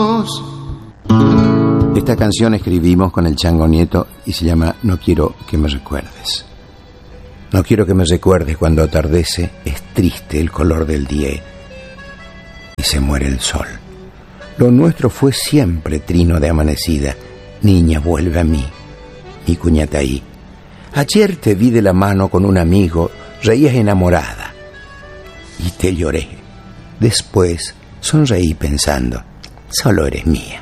Esta canción escribimos con el Chango Nieto y se llama No quiero que me recuerdes. No quiero que me recuerdes cuando atardece, es triste el color del día y se muere el sol. Lo nuestro fue siempre trino de amanecida. Niña, vuelve a mí, mi cuñataí. Ayer te vi de la mano con un amigo, reías enamorada y te lloré. Después sonreí pensando, solo eres mía.